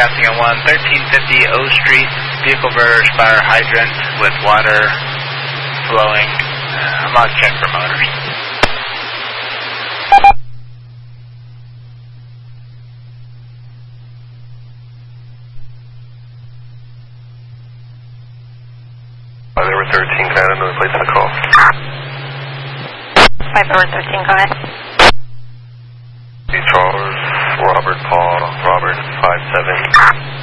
Gassing at 1350 O Street. Vehicle verters, fire hydrants with water flowing. I'm on check for motors. There were 13, can I have another place to call? 513, go ahead. Charles, Robert, Paul, Robert, 57.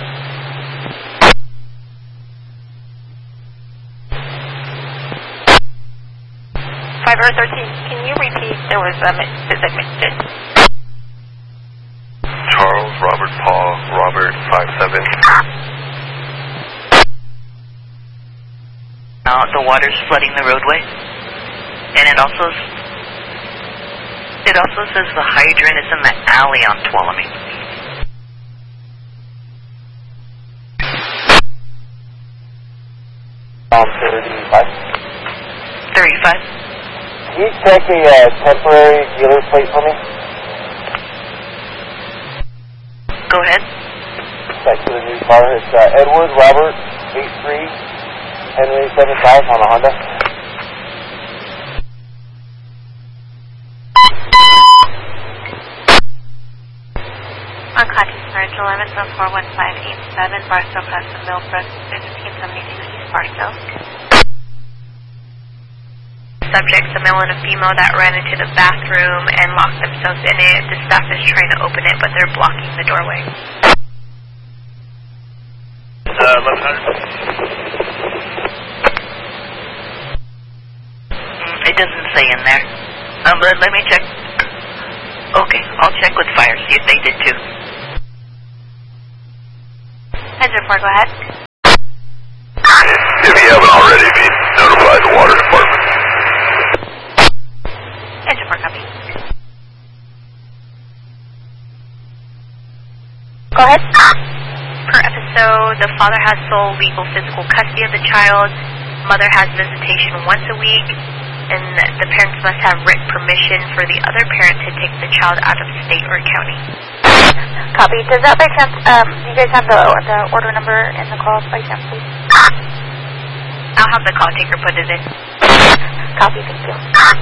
513, can you repeat? There was a mistake. Charles, Robert, Paul, Robert, 57. The water's flooding the roadway, and it also says the hydrant is in the alley on Tuolumne. $35. 35. Can you check a temporary dealer's plate for me? Go ahead. Back to the new car. It's Edward Robert 83 Henry 75 on a Honda. On Cottage Surge 11-41587, Barstow Custom Mill Press 1572 East Barstow. Subjects, a male and a female that ran into the bathroom and locked themselves in it. The staff is trying to open it, but they're blocking the doorway. Left hunter. It doesn't say in there. Let me check. Okay, I'll check with fire, see if they did too. Engine 4, go ahead. If you haven't already, be notified the water department. Engine 4, copy. Go ahead. Per episode, the father has sole legal physical custody of the child. Mother has visitation once a week, and the parents must have written permission for the other parent to take the child out of state or county. Copy. Does that by chance, do you guys have the order number in the call by chance, please? I'll have the call taker put it in. Copy, thank you.